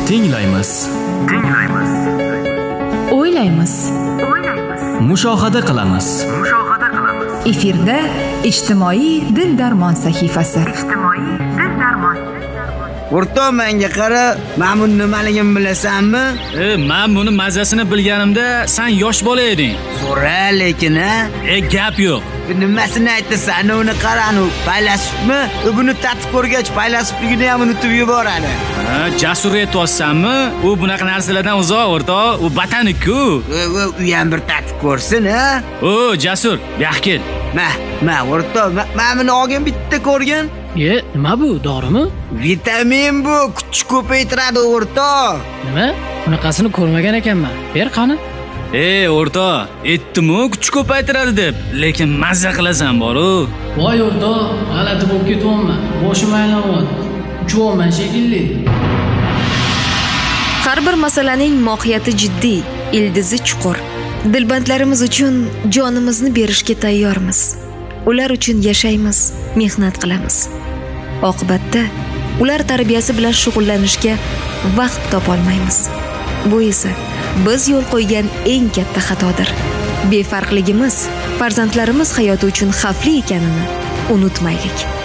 Tinglaymiz. O'ylaymiz. Mushohada qilamiz. Efirda ijtimoiy dil-darmon sahifasi. O'rtoq, menga qara, men buni nimaligini bilasanmi? Men buni mazasini bilganimda sen yosh bola eding. So'ra lekin, Gap yo'q. Nimasini aytasan? Uni qarani, faylasufmi? Buni tatib ko'rgach, faylasufligini ham unutib yuboradi. Jasur aytyapsanmi? U bunaqa narsalardan uzoq, o'rtoq. U batanik-ku. U ham bir tatib ko'rsin, Jasur, yo'q kel. Ma, o'rtoq, men buni olgan bitta ko'rgan. Nima bu, dorimi? Vitamin bu, kuch ko'paytiradi, o'rtoq. Nima? Bunaqasini ko'rmagan ekanman. Ber qani. O'rtoq, aytdim-ku kuch ko'paytiradi deb, lekin mazza qilasan boru. Voy o'rtoq, g'alati bo'lib ketyapman. Boshim aylanyapti. Uchyapman shekilli. Har bir masalaning mohiyati jiddiy, ildizi chuqur. Dilbandlarimiz uchun jonimizni berishga tayyormiz. Ular uchun yashaymiz, mehnat qilamiz. Oqibatda ular tarbiyasi bilan shug'ullanishga vaqt topolmaymiz. Bu esa biz yo'l qo'ygan eng katta xatodir. Befarqligimiz farzandlarimiz hayoti uchun xavfli ekanini unutmaylik.